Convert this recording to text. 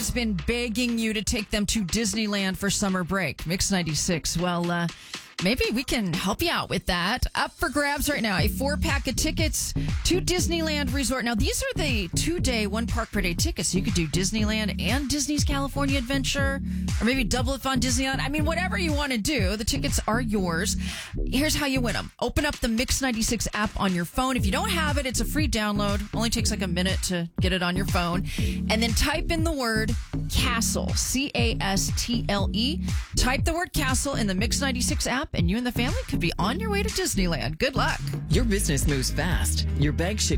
has been begging you to take them to Disneyland for summer break. Mix 96. Well, maybe we can help you out with that. Up for grabs right now. A 4-pack of tickets to Disneyland Resort. Now, these are the 2-day, 1 park per day tickets. So you could do Disneyland and Disney's California Adventure, or maybe double it on Disneyland. I mean, whatever you want to do, the tickets are yours. Here's how you win them. Open up the Mix 96 app on your phone. If you don't have it, it's a free download. Only takes like a minute to get it on your phone. And then type in the word Castle, Castle. Type the word Castle in the Mix 96 app, and you and the family could be on your way to Disneyland. Good luck. Your business moves fast. Your bank should